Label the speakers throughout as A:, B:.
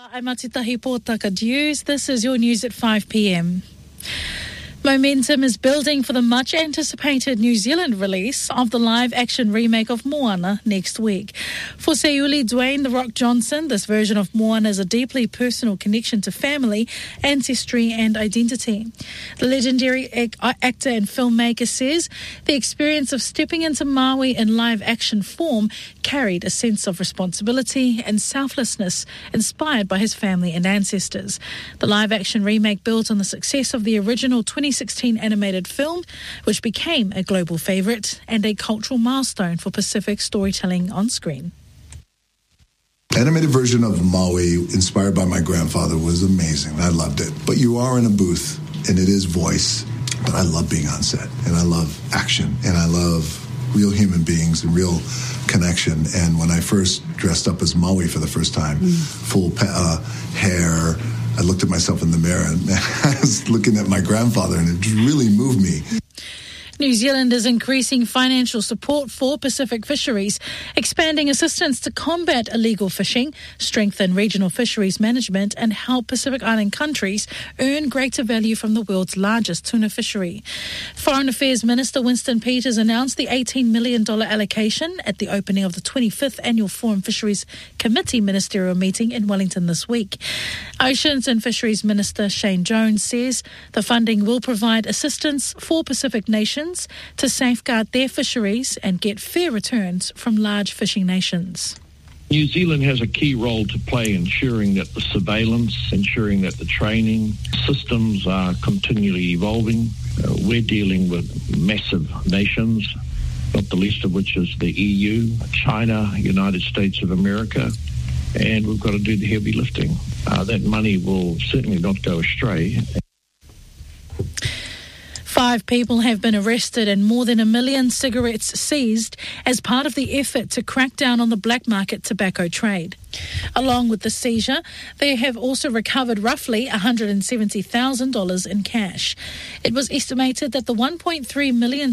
A: I'm Matitahi Pōtaka News. This is your news at 5 p.m. Momentum is building for the much-anticipated New Zealand release of the live-action remake of Moana next week. For Seuli Dwayne "The Rock" Johnson, this version of Moana is a deeply personal connection to family, ancestry and identity. The legendary actor and filmmaker says the experience of stepping into Maui in live-action form carried a sense of responsibility and selflessness inspired by his family and ancestors. The live-action remake built on the success of the original 2016 animated film, which became a global favourite and a cultural milestone for Pacific storytelling on screen.
B: Animated version of Maui, inspired by my grandfather, was amazing. I loved it. But you are in a booth, and it is voice. But I love being on set, and I love action, and I love real human beings and real connection. And when I first dressed up as Maui for the first time, full hair, I looked at myself in the mirror and I was looking at my grandfather, and it really moved me.
A: New Zealand is increasing financial support for Pacific fisheries, expanding assistance to combat illegal fishing, strengthen regional fisheries management and help Pacific Island countries earn greater value from the world's largest tuna fishery. Foreign Affairs Minister Winston Peters announced the $18 million allocation at the opening of the 25th Annual Foreign Fisheries Committee ministerial meeting in Wellington this week. Oceans and Fisheries Minister Shane Jones says the funding will provide assistance for Pacific nations to safeguard their fisheries and get fair returns from large fishing nations.
C: New Zealand has a key role to play ensuring that the surveillance, ensuring that the training systems are continually evolving. We're dealing with massive nations, not the least of which is the EU, China, United States of America, and we've got to do the heavy lifting. That money will certainly not go astray.
A: 5 people have been arrested and more than 1 million cigarettes seized as part of the effort to crack down on the black market tobacco trade. Along with the seizure, they have also recovered roughly $170,000 in cash. It was estimated that the 1.3 million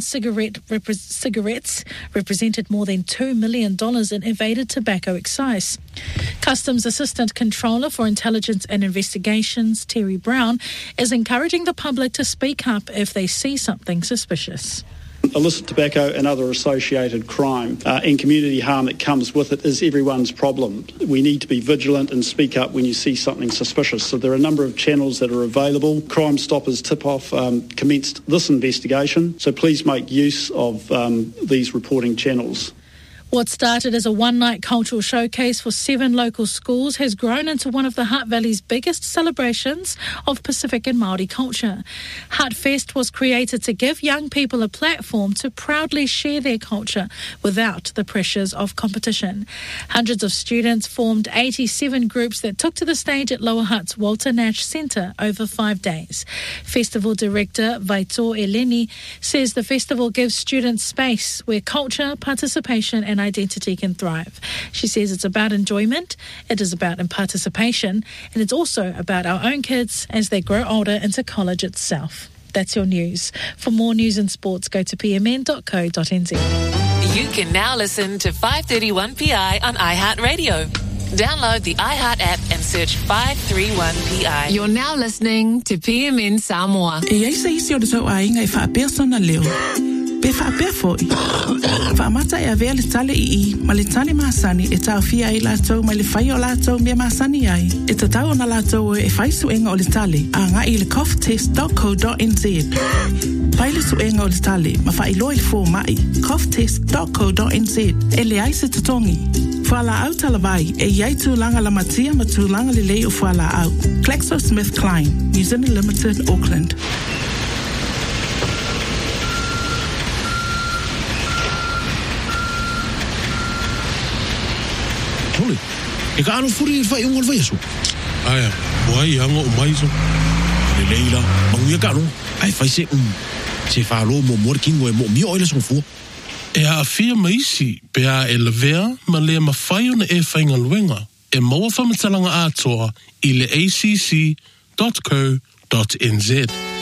A: cigarettes represented more than $2 million in evaded tobacco excise. Customs Assistant Controller for Intelligence and Investigations, Terry Brown, is encouraging the public to speak up if they see something suspicious.
D: Illicit tobacco and other associated crime and community harm that comes with it is everyone's problem. We need to be vigilant and speak up when you see something suspicious. So there are a number of channels that are available. Crime Stoppers Tip-Off commenced this investigation, so please make use of these reporting channels.
A: What started as a one-night cultural showcase for 7 local schools has grown into one of the Hutt Valley's biggest celebrations of Pacific and Māori culture. Hutt Fest was created to give young people a platform to proudly share their culture without the pressures of competition. Hundreds of students formed 87 groups that took to the stage at Lower Hutt's Walter Nash Centre over 5 days. Festival director Vaito Eleni says the festival gives students space where culture, participation and identity can thrive. She says it's about enjoyment, it is about participation, and it's also about our own kids as they grow older into college itself. That's your news. For more news and sports, go to pmn.co.nz.
E: You can now listen to 531PI on iHeartRadio. Download the iHeart app and search 531PI. You're now listening to PMN Samoa.
F: E ai se isi o le tau a inga I whaapea sona leo. Pe whaapea fōi. Whaamata e avea le tale I, ma le tale maasani e tau fia I lātou ma le whai o lātou mea maasani ai. E tatau ona lātou e whai suenga o le tale, a ngā I le coughtest.co.nz. Pai le suenga o le tale, ma whai loi fō mai, coughtest.co.nz. E le ai se tatongi. Whala au talavai, e iai tūlanga la matia ma tūlanga le lei o whala au. GlaxoSmithKline, New Zealand Limited, Auckland.
G: Tole, e ka anu furi I whai unga le vaiasu. Aia, wai anga o mai so. Le leila, manguia ka anu, ai whai se se whalo mo mori kingo e mo mio oile son fua. E a fia maisi, pe a e levea, ma lea mawhai ona e whainga luenga, e maua whamatalanga atoa I le acc.co.nz.